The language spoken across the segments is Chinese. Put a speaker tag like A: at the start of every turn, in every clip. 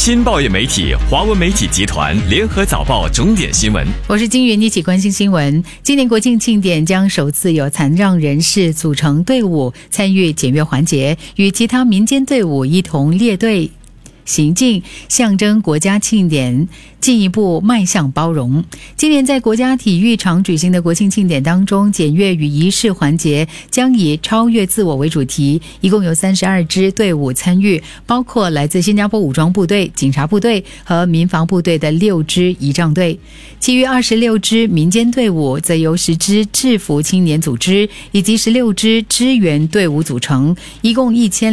A: 新报业媒体华文媒体集团联合早报重点新闻。
B: 我是金云，一起关心新闻。今年国庆庆典将首次有残障人士组成队伍参与检阅环节，与其他民间队伍一同列队行进，象征国家庆典进一步迈向包容。今年在国家体育场举行的国庆庆典当中，检阅与仪式环节将以超越自我为主题，一共有32支队伍参与，包括来自新加坡武装部队、警察部队和民防部队的6支仪仗队，其余26支民间队伍则由10支制服青年组织以及16支支援队伍组成，一共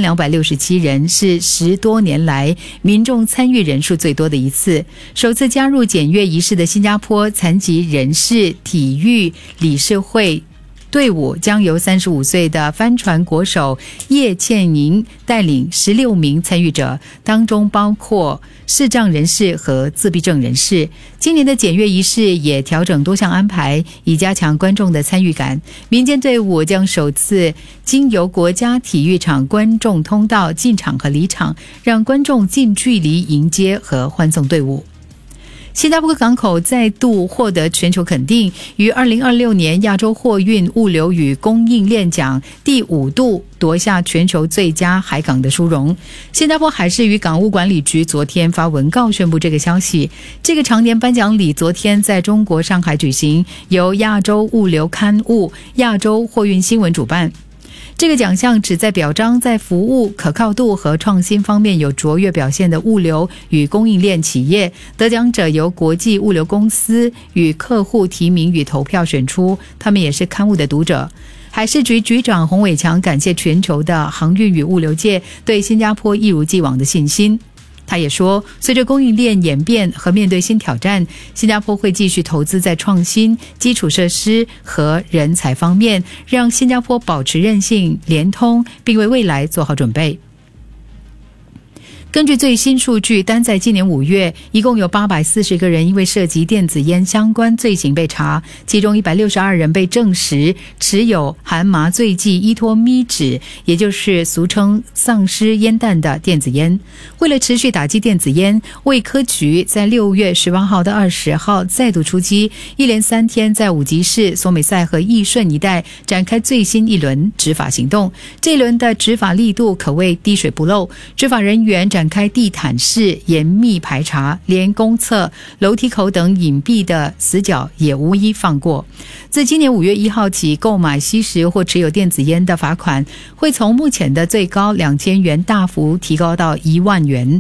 B: 1267人，是10多年来民众参与人数最多的一次。首次加入检阅仪式的新加坡残疾人士体育理事会队伍将由35岁的帆船国手叶倩莹带领16名参与者，当中包括视障人士和自闭症人士。今年的检阅仪式也调整多项安排，以加强观众的参与感。民间队伍将首次经由国家体育场观众通道进场和离场，让观众近距离迎接和欢送队伍。新加坡港口再度获得全球肯定，于2026年亚洲货运物流与供应链奖第5度夺下全球最佳海港的殊荣。新加坡海事与港务管理局昨天发文告宣布这个消息。这个常年颁奖礼昨天在中国上海举行，由亚洲物流刊物、亚洲货运新闻主办。这个奖项旨在表彰在服务、可靠度和创新方面有卓越表现的物流与供应链企业。得奖者由国际物流公司与客户提名与投票选出，他们也是刊物的读者。海事局局长洪伟强感谢全球的航运与物流界对新加坡一如既往的信心。他也说，随着供应链演变和面对新挑战，新加坡会继续投资在创新、基础设施和人才方面，让新加坡保持韧性、联通，并为未来做好准备。根据最新数据，单在今年5月，一共有840个人因为涉及电子烟相关罪行被查，其中162人被证实持有含麻醉剂依托咪酯，也就是俗称丧尸烟弹的电子烟。为了持续打击电子烟，卫科局在6月18号到20号再度出击，一连3天在五级市、索美塞和义顺一带展开最新一轮执法行动。这一轮的执法力度可谓滴水不漏，执法人员展开地毯式严密排查，连公厕、楼梯口等隐蔽的死角也无一放过。自今年5月1号起，购买、吸食或持有电子烟的罚款会从目前的最高2000元大幅提高到1万元。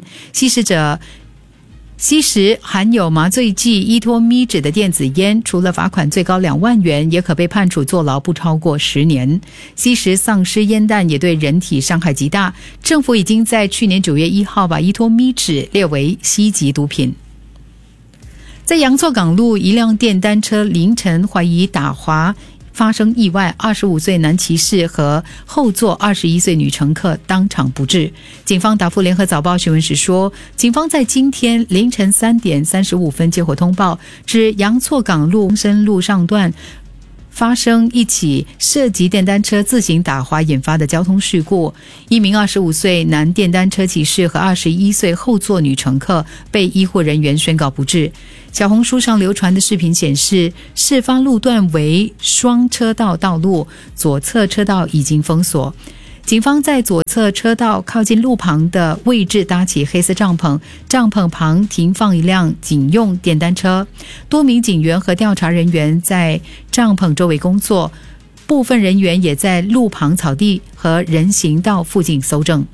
B: 吸食含有麻醉剂依托咪酯的电子烟，除了罚款最高2万元，也可被判处坐牢不超过10年。吸食丧尸烟弹也对人体伤害极大，政府已经在去年9月1号把依托咪酯列为西级毒品。在洋错港路，一辆电单车凌晨怀疑打滑发生意外，25岁男骑士和后座21岁女乘客当场不治。警方答复联合早报询问时说，警方在今天凌晨3点35分接获通报，指洋错港路东深路上段发生一起涉及电单车自行打滑引发的交通事故，一名25岁男电单车骑士和21岁后座女乘客被医护人员宣告不治。小红书上流传的视频显示，事发路段为双车道道路，左侧车道已经封锁。警方在左侧车道靠近路旁的位置搭起黑色帐篷，帐篷旁停放一辆警用电单车，多名警员和调查人员在帐篷周围工作，部分人员也在路旁草地和人行道附近搜证。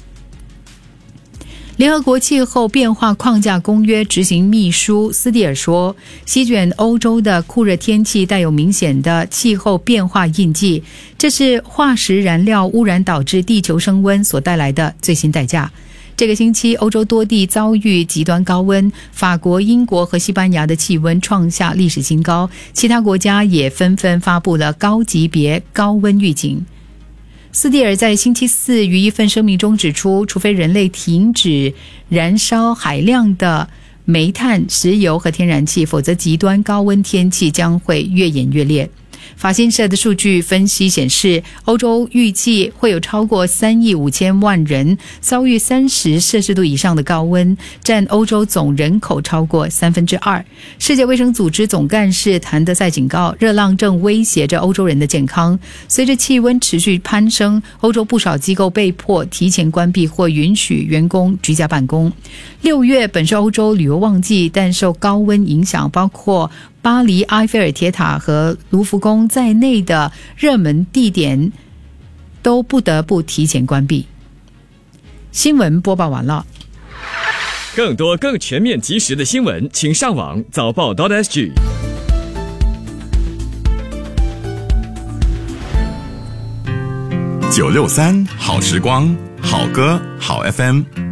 B: 联合国气候变化框架公约执行秘书斯蒂尔说，席卷欧洲的酷热天气带有明显的气候变化印记，这是化石燃料污染导致地球升温所带来的最新代价。这个星期，欧洲多地遭遇极端高温，法国、英国和西班牙的气温创下历史新高，其他国家也纷纷发布了高级别高温预警。斯蒂尔在星期4于一份声明中指出，除非人类停止燃烧海量的煤炭、石油和天然气，否则极端高温天气将会越演越烈。 法新社的数据分析显示，欧洲预计会有超过3亿5千万人遭遇30摄氏度以上的高温，占欧洲总人口超过2/3。世界卫生组织总干事谭德赛警告，热浪正威胁着欧洲人的健康。随着气温持续攀升，欧洲不少机构被迫提前关闭或允许员工居家办公。6月本是欧洲旅游旺季，但受高温影响，包括巴黎埃菲尔铁塔和卢浮宫在内的热门地点都不得不提前关闭。新闻播报完了。
A: 更多更全面及时的新闻，请上网早报.sg。
C: 963好时光，好歌好 FM。